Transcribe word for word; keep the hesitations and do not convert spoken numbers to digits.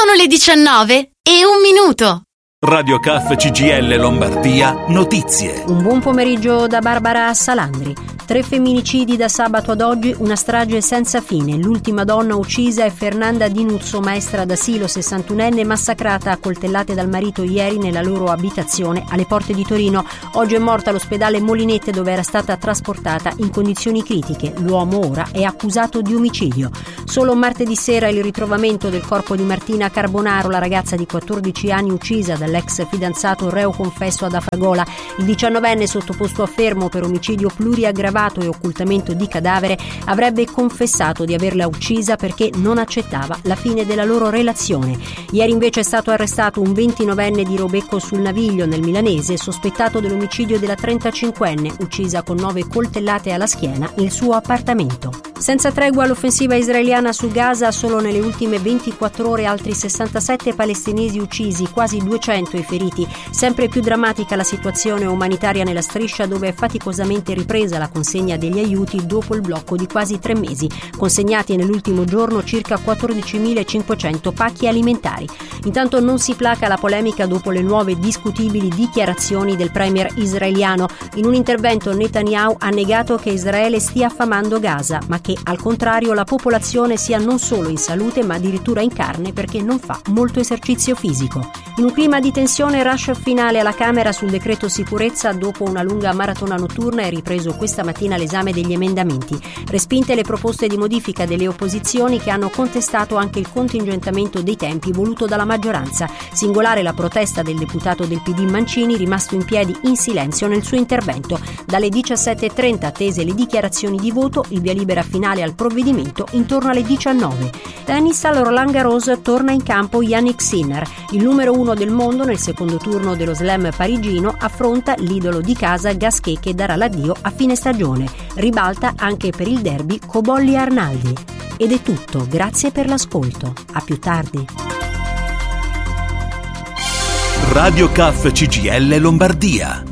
Sono le diciannove e un minuto. Radio Caffè C G I L Lombardia, notizie. Un buon pomeriggio da Barbara Salandri. Tre femminicidi da sabato ad oggi, una strage senza fine. L'ultima donna uccisa è Fernanda Di Nuzzo, maestra d'asilo sessantunenne, massacrata a coltellate dal marito ieri nella loro abitazione alle porte di Torino. Oggi è morta all'ospedale Molinette, dove era stata trasportata in condizioni critiche. L'uomo ora è accusato di omicidio. Solo martedì sera il ritrovamento del corpo di Martina Carbonaro, la ragazza di quattordici anni uccisa dall'ex fidanzato reo confesso ad Afragola. Il diciannovenne, sottoposto a fermo per omicidio pluriaggravato e occultamento di cadavere, avrebbe confessato di averla uccisa perché non accettava la fine della loro relazione. Ieri invece è stato arrestato un ventinovenne di Robecco sul Naviglio, nel milanese, sospettato dell'omicidio della trentacinquenne, uccisa con nove coltellate alla schiena nel suo appartamento. Senza tregua l'offensiva israeliana su Gaza, solo nelle ultime ventiquattro ore altri sessantasette palestinesi uccisi, quasi duecento i feriti. Sempre più drammatica la situazione umanitaria nella striscia, dove è faticosamente ripresa la consegna degli aiuti dopo il blocco di quasi tre mesi. Consegnati nell'ultimo giorno circa quattordicimilacinquecento pacchi alimentari. Intanto non si placa la polemica dopo le nuove discutibili dichiarazioni del premier israeliano. In un intervento Netanyahu ha negato che Israele stia affamando Gaza, ma che al contrario la popolazione sia non solo in salute ma addirittura in carne, perché non fa molto esercizio fisico. In un clima di tensione, rush finale alla Camera sul decreto sicurezza. Dopo una lunga maratona notturna è ripreso questa mattina l'esame degli emendamenti. Respinte le proposte di modifica delle opposizioni, che hanno contestato anche il contingentamento dei tempi voluto dalla maggioranza. Singolare la protesta del deputato del P D Mancini, rimasto in piedi in silenzio nel suo intervento. Dalle diciassette e trenta attese le dichiarazioni di voto, il via libera finale al provvedimento intorno alle diciannove. Tennis, al Roland Garros torna in campo Jannik Sinner. Il numero uno del mondo nel secondo turno dello slam parigino affronta l'idolo di casa Gasquet, che darà l'addio a fine stagione. Ribalta anche per il derby Cobolli-Arnaldi. Ed è tutto, grazie per l'ascolto. A più tardi. Radio Caffè C G I L Lombardia.